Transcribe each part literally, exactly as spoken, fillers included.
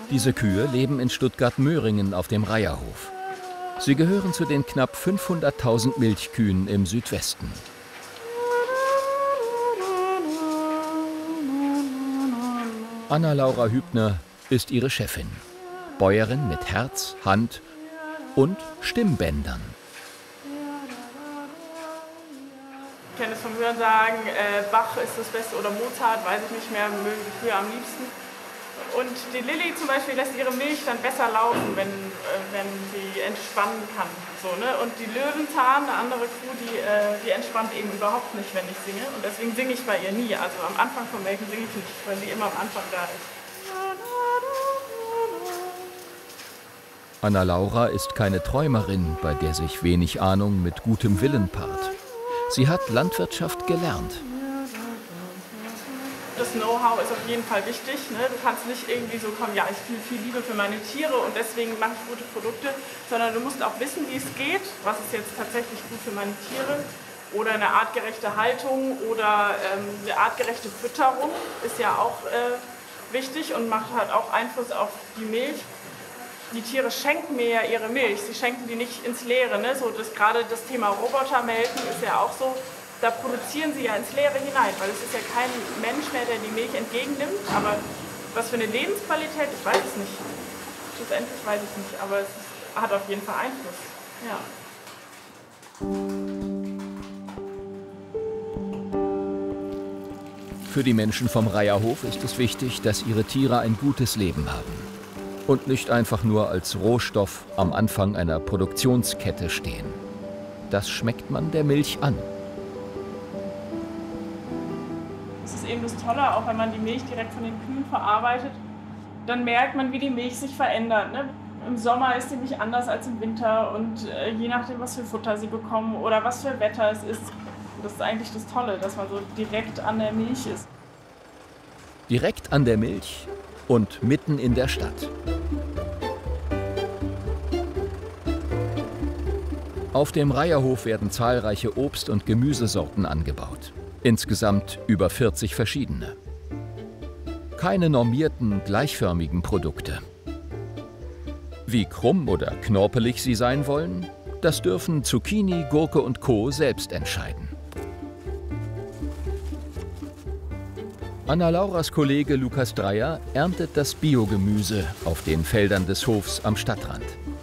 Diese Kühe leben in Stuttgart-Möhringen auf dem Reiherhof. Sie gehören zu den knapp fünfhunderttausend Milchkühen im Südwesten. Anna-Laura Hübner ist ihre Chefin. Bäuerin mit Herz, Hand und Stimmbändern. Ich kenne es vom Hörensagen, äh, Bach ist das Beste oder Mozart, weiß ich nicht mehr, mögen die Kühe am liebsten. Und die Lilly zum Beispiel lässt ihre Milch dann besser laufen, wenn, äh, wenn sie entspannen kann. So, ne? Und die Löwenzahn, eine andere Kuh, die, äh, die entspannt eben überhaupt nicht, wenn ich singe. Und deswegen singe ich bei ihr nie. Also am Anfang vom Melken singe ich nicht, weil sie immer am Anfang da ist. Anna-Laura ist keine Träumerin, bei der sich wenig Ahnung mit gutem Willen paart. Sie hat Landwirtschaft gelernt. Das Know-how ist auf jeden Fall wichtig. Ne? Du kannst nicht irgendwie so kommen, ja, ich fühle viel Liebe für meine Tiere und deswegen mache ich gute Produkte, sondern du musst auch wissen, wie es geht, was ist jetzt tatsächlich gut für meine Tiere oder eine artgerechte Haltung oder ähm, eine artgerechte Fütterung ist ja auch äh, wichtig und macht halt auch Einfluss auf die Milch. Die Tiere schenken mir ja ihre Milch, sie schenken die nicht ins Leere. Ne? So, das, gerade das Thema Robotermelken ist ja auch so. Da produzieren sie ja ins Leere hinein, weil es ist ja kein Mensch mehr, der die Milch entgegennimmt. Aber was für eine Lebensqualität, ich weiß es nicht. Schlussendlich weiß ich nicht, aber es hat auf jeden Fall Einfluss. Ja. Für die Menschen vom Reiherhof ist es wichtig, dass ihre Tiere ein gutes Leben haben. Und nicht einfach nur als Rohstoff am Anfang einer Produktionskette stehen. Das schmeckt man der Milch an. Das ist eben das Tolle, auch wenn man die Milch direkt von den Kühen verarbeitet, dann merkt man, wie die Milch sich verändert. Ne? Im Sommer ist sie nicht anders als im Winter und äh, je nachdem, was für Futter sie bekommen oder was für Wetter es ist. Das ist eigentlich das Tolle, dass man so direkt an der Milch ist. Direkt an der Milch und mitten in der Stadt. Auf dem Reiherhof werden zahlreiche Obst- und Gemüsesorten angebaut. Insgesamt über vierzig verschiedene. Keine normierten, gleichförmigen Produkte. Wie krumm oder knorpelig sie sein wollen, das dürfen Zucchini, Gurke und Co. selbst entscheiden. Anna-Lauras Kollege Lukas Dreyer erntet das Biogemüse auf den Feldern des Hofs am Stadtrand.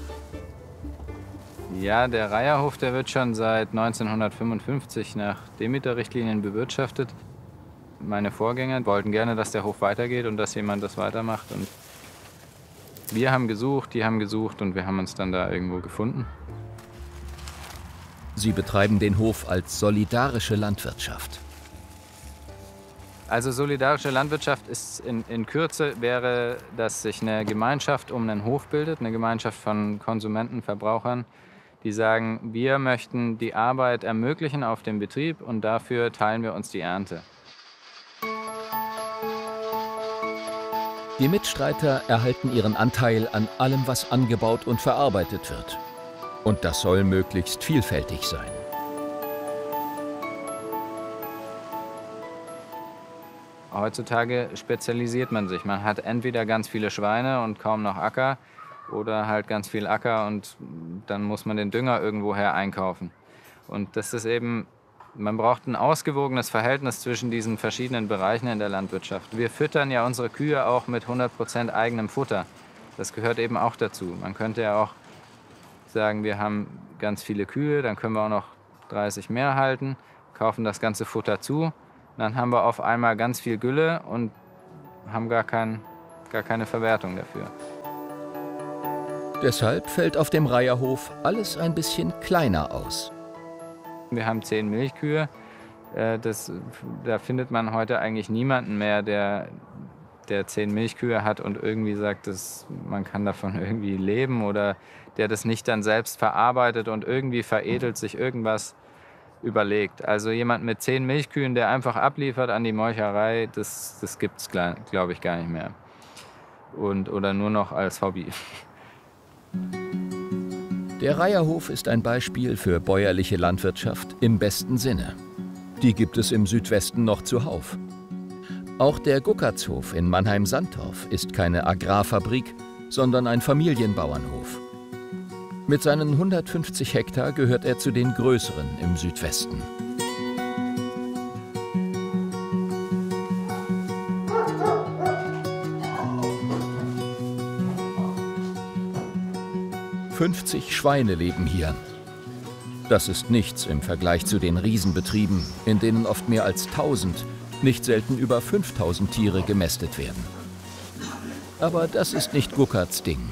Ja, der Reiherhof, der wird schon seit neunzehnhundertfünfundfünfzig nach Demeter-Richtlinien bewirtschaftet. Meine Vorgänger wollten gerne, dass der Hof weitergeht und dass jemand das weitermacht. Und wir haben gesucht, die haben gesucht und wir haben uns dann da irgendwo gefunden. Sie betreiben den Hof als solidarische Landwirtschaft. Also solidarische Landwirtschaft ist in, in Kürze wäre, dass sich eine Gemeinschaft um einen Hof bildet, eine Gemeinschaft von Konsumenten, Verbrauchern, die sagen, wir möchten die Arbeit ermöglichen auf dem Betrieb und dafür teilen wir uns die Ernte. Die Mitstreiter erhalten ihren Anteil an allem, was angebaut und verarbeitet wird. Und das soll möglichst vielfältig sein. Heutzutage spezialisiert man sich. Man hat entweder ganz viele Schweine und kaum noch Acker oder halt ganz viel Acker und dann muss man den Dünger irgendwoher einkaufen. Und das ist eben, man braucht ein ausgewogenes Verhältnis zwischen diesen verschiedenen Bereichen in der Landwirtschaft. Wir füttern ja unsere Kühe auch mit hundert Prozent eigenem Futter. Das gehört eben auch dazu. Man könnte ja auch sagen, wir haben ganz viele Kühe, dann können wir auch noch dreißig mehr halten, kaufen das ganze Futter zu. Dann haben wir auf einmal ganz viel Gülle und haben gar, kein, gar keine Verwertung dafür. Deshalb fällt auf dem Reiherhof alles ein bisschen kleiner aus. Wir haben zehn Milchkühe. Das, da findet man heute eigentlich niemanden mehr, der, der zehn Milchkühe hat und irgendwie sagt, dass man kann davon irgendwie leben oder der das nicht dann selbst verarbeitet und irgendwie veredelt sich irgendwas überlegt. Also jemand mit zehn Milchkühen, der einfach abliefert an die Molcherei, das, das gibt es, glaube ich, gar nicht mehr. Und, oder nur noch als Hobby. Der Reiherhof ist ein Beispiel für bäuerliche Landwirtschaft im besten Sinne. Die gibt es im Südwesten noch zuhauf. Auch der Guckertshof in Mannheim-Sandtorf ist keine Agrarfabrik, sondern ein Familienbauernhof. Mit seinen hundertfünfzig Hektar gehört er zu den größeren im Südwesten. fünfzig Schweine leben hier. Das ist nichts im Vergleich zu den Riesenbetrieben, in denen oft mehr als tausend, nicht selten über fünftausend Tiere gemästet werden. Aber das ist nicht Guckerts Ding.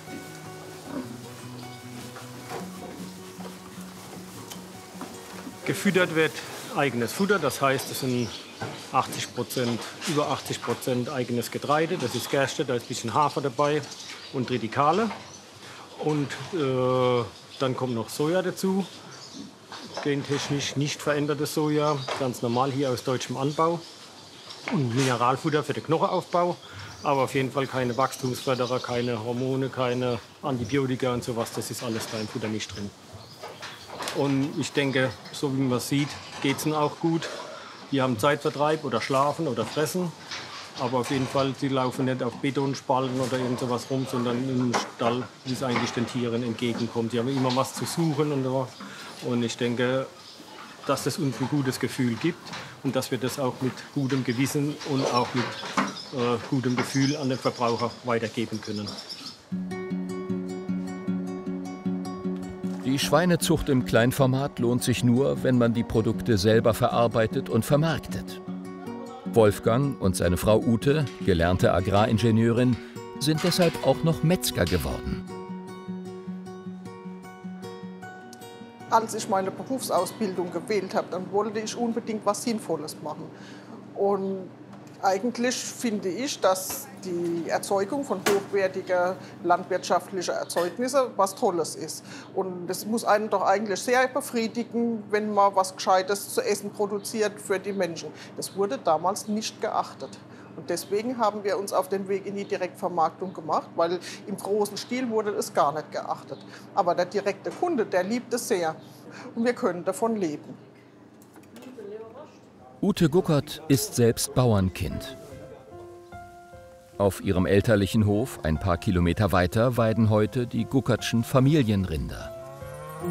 Gefüttert wird eigenes Futter, das heißt, es sind achtzig Prozent, über achtzig Prozent eigenes Getreide. Das ist Gerste, da ist ein bisschen Hafer dabei und Tritikale. Und äh, dann kommt noch Soja dazu, gentechnisch nicht verändertes Soja, ganz normal hier aus deutschem Anbau. Und Mineralfutter für den Knochenaufbau, aber auf jeden Fall keine Wachstumsförderer, keine Hormone, keine Antibiotika und sowas, das ist alles da im Futter nicht drin. Und ich denke, so wie man sieht, geht es ihnen auch gut. Die haben Zeitvertreib oder schlafen oder fressen. Aber auf jeden Fall, sie laufen nicht auf Betonspalten oder irgend sowas rum, sondern im Stall, wie es eigentlich den Tieren entgegenkommt. Die haben immer was zu suchen und so. Und ich denke, dass es uns ein gutes Gefühl gibt und dass wir das auch mit gutem Gewissen und auch mit äh, gutem Gefühl an den Verbraucher weitergeben können. Die Schweinezucht im Kleinformat lohnt sich nur, wenn man die Produkte selber verarbeitet und vermarktet. Wolfgang und seine Frau Ute, gelernte Agraringenieurin, sind deshalb auch noch Metzger geworden. Als ich meine Berufsausbildung gewählt habe, dann wollte ich unbedingt was Sinnvolles machen. Und eigentlich finde ich, dass die Erzeugung von hochwertiger landwirtschaftlicher Erzeugnisse was Tolles ist. Und es muss einen doch eigentlich sehr befriedigen, wenn man was Gescheites zu essen produziert für die Menschen. Das wurde damals nicht geachtet. Und deswegen haben wir uns auf den Weg in die Direktvermarktung gemacht, weil im großen Stil wurde es gar nicht geachtet. Aber der direkte Kunde, der liebt es sehr. Und wir können davon leben. Ute Guckert ist selbst Bauernkind. Auf ihrem elterlichen Hof, ein paar Kilometer weiter, weiden heute die Guckertschen Familienrinder.